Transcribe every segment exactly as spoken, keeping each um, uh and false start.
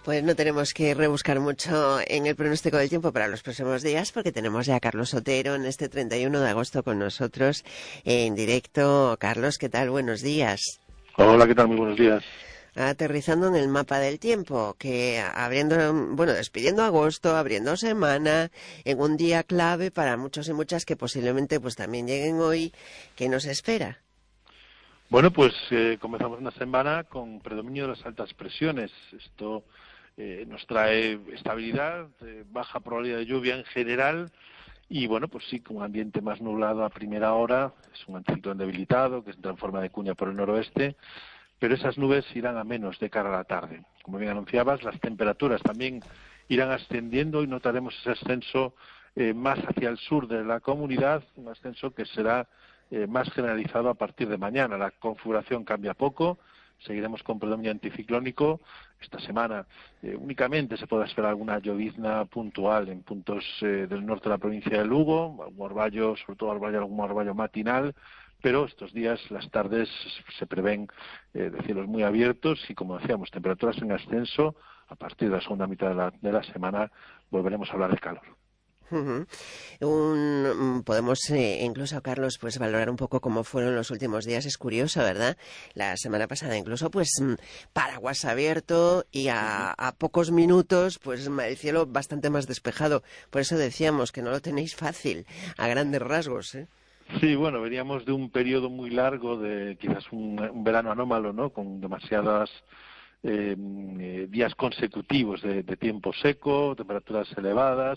Pues no tenemos que rebuscar mucho en el pronóstico del tiempo para los próximos días, porque tenemos ya a Carlos Otero en este treinta y uno de agosto con nosotros en directo. Carlos, ¿qué tal? Buenos días. Hola, ¿qué tal? Muy buenos días. Aterrizando en el mapa del tiempo, que abriendo, bueno, despidiendo agosto, abriendo semana, en un día clave para muchos y muchas que posiblemente pues también lleguen hoy. ¿Qué nos espera? Bueno, pues eh, comenzamos una semana con predominio de las altas presiones. Esto eh, nos trae estabilidad, eh, baja probabilidad de lluvia en general y, bueno, pues sí, con un ambiente más nublado a primera hora. Es un anticiclón debilitado que entra en forma de cuña por el noroeste, pero esas nubes irán a menos de cara a la tarde. Como bien anunciabas, las temperaturas también irán ascendiendo y notaremos ese ascenso eh, más hacia el sur de la comunidad, un ascenso que será eh, más generalizado a partir de mañana. La configuración cambia poco, seguiremos con predominio anticiclónico. Esta semana eh, únicamente se podrá esperar alguna llovizna puntual en puntos eh, del norte de la provincia de Lugo, algún orvallo, sobre todo orvallo, algún orvallo matinal, pero estos días, las tardes, se prevén eh, de cielos muy abiertos y, como decíamos, temperaturas en ascenso. A partir de la segunda mitad de la, de la semana volveremos a hablar de calor. Uh-huh. Un, podemos eh, incluso, Carlos, pues valorar un poco cómo fueron los últimos días. Es curioso, ¿verdad? La semana pasada incluso, pues, paraguas abierto y a, a pocos minutos, pues, el cielo bastante más despejado. Por eso decíamos que no lo tenéis fácil, a grandes rasgos, ¿eh? Sí, bueno, veníamos de un periodo muy largo, de quizás un, un verano anómalo, ¿no?, con demasiadas eh, eh, días consecutivos de, de tiempo seco, temperaturas elevadas,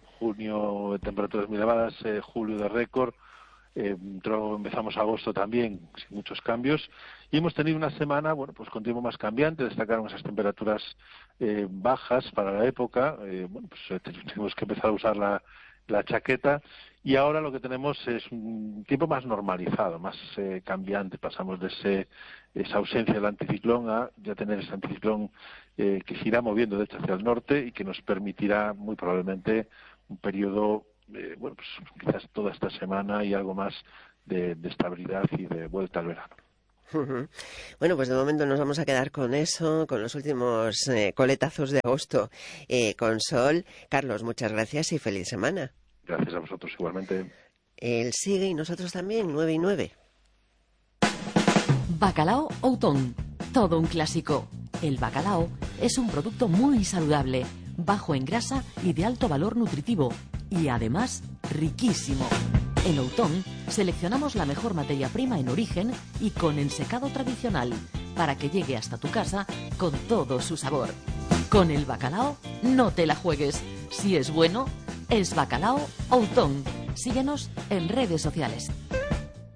junio temperaturas muy elevadas, eh, julio de récord, eh, empezamos agosto también sin muchos cambios y hemos tenido una semana, bueno, pues con tiempo más cambiante. Destacaron esas temperaturas eh, bajas para la época. Eh, bueno, pues eh, tenemos que empezar a usar la la chaqueta, y ahora lo que tenemos es un tiempo más normalizado, más eh, cambiante. Pasamos de ese, esa ausencia del anticiclón a ya tener ese anticiclón eh, que se irá moviendo de hecho hacia el norte y que nos permitirá muy probablemente un periodo, eh, bueno, pues quizás toda esta semana y algo más de, de estabilidad y de vuelta al verano. Uh-huh. Bueno, pues de momento nos vamos a quedar con eso, con los últimos eh, coletazos de agosto eh, con sol. Carlos, muchas gracias y feliz semana. Gracias a vosotros igualmente. Él sigue y nosotros también, nueve y nueve. Bacalao Outón, todo un clásico. El bacalao es un producto muy saludable, bajo en grasa y de alto valor nutritivo, y además riquísimo. En Outón seleccionamos la mejor materia prima en origen y con ensecado tradicional para que llegue hasta tu casa con todo su sabor. Con el bacalao no te la juegues. Si es bueno, es Bacalao Outón. Síguenos en redes sociales.